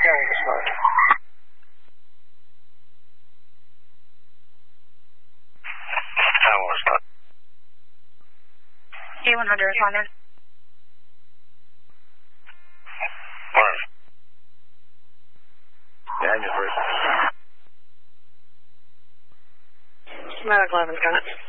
A100 responded. Daniel first. Medical 11's got it.